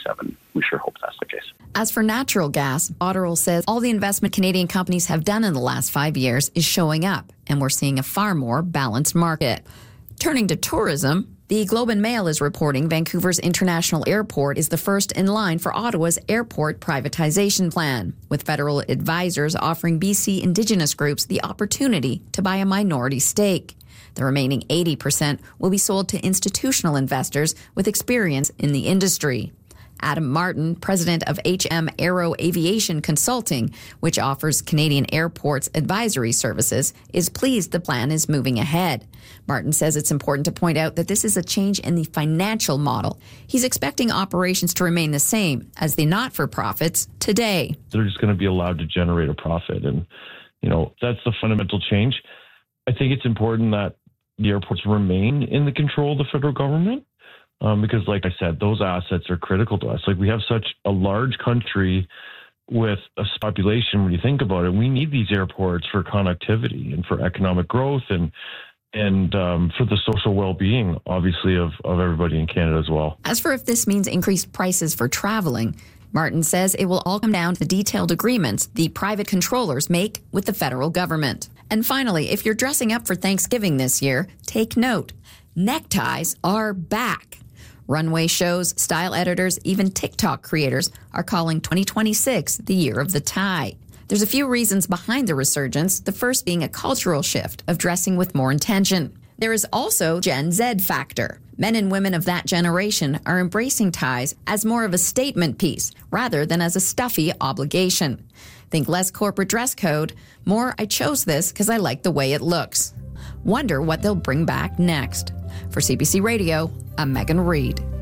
2027. We sure hope that's the case. As for natural gas, Botterill says all the investment Canadian companies have done in the last 5 years is showing up, and we're seeing a far more balanced market. Turning to tourism, the Globe and Mail is reporting Vancouver's International Airport is the first in line for Ottawa's airport privatization plan, with federal advisors offering BC Indigenous groups the opportunity to buy a minority stake. The remaining 80% will be sold to institutional investors with experience in the industry. Adam Martin, president of HM Aero Aviation Consulting, which offers Canadian airports advisory services, is pleased the plan is moving ahead. Martin says it's important to point out that this is a change in the financial model. He's expecting operations to remain the same as the not-for-profits today. They're just going to be allowed to generate a profit. And, that's the fundamental change. I think it's important that the airports remain in the control of the federal government. Because, like I said, those assets are critical to us. Like, we have such a large country with a population. When you think about it, we need these airports for connectivity and for economic growth and for the social well-being, obviously, of everybody in Canada as well. As for if this means increased prices for traveling, Martin says it will all come down to the detailed agreements the private controllers make with the federal government. And finally, if you're dressing up for Thanksgiving this year, take note. Neckties are back. Runway shows, style editors, even TikTok creators are calling 2026 the year of the tie. There's a few reasons behind the resurgence, the first being a cultural shift of dressing with more intention. There is also Gen Z factor. Men and women of that generation are embracing ties as more of a statement piece rather than as a stuffy obligation. Think less corporate dress code, more I chose this because I like the way it looks. Wonder what they'll bring back next. For CBC Radio, I'm Megan Reed.